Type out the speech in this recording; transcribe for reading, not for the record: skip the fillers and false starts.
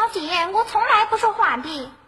姐，我从来不说谎的。